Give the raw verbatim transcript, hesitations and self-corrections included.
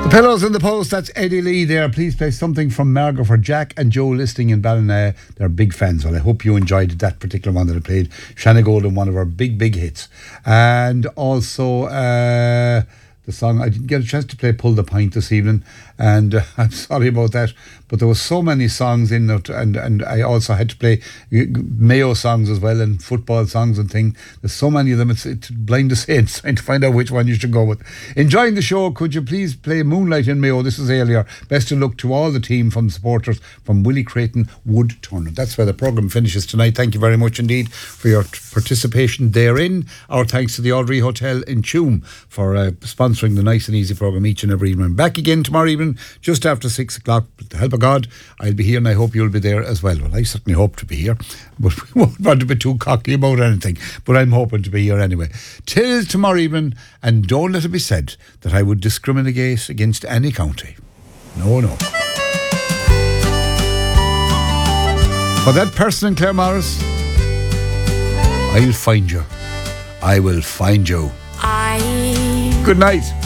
Pillows in the Post, that's Eddie Lee there. Please play something from Margot for Jack and Joe listening in Ballina. They're big fans. Well, I hope you enjoyed that particular one that I played. Shanna Golden, one of our big, big hits. And also uh, the song, I didn't get a chance to play Pull the Pint this evening. And uh, I'm sorry about that. But there were so many songs in it. And, and I also had to play Mayo songs as well and football songs and things. There's so many of them. It's, it's blind to say. It's trying to find out which one you should go with. Enjoying the show. Could you please play Moonlight in Mayo? This is earlier. Best of luck to all the team from supporters from Willie Creighton Wood Tournament. That's where the programme finishes tonight. Thank you very much indeed for your participation therein. Our thanks to the Audrey Hotel in Tuam for uh, sponsoring the Nice and Easy programme each and every evening. Back again tomorrow evening just after six o'clock. With the help of God, I'll be here and I hope you'll be there as well. Well, I certainly hope to be here, but we won't want to be too cocky about anything. But I'm hoping to be here anyway. Till tomorrow evening, and don't let it be said that I would discriminate against any county. No, no. For that person in Claremorris, I'll find you. I will find you. I Good night.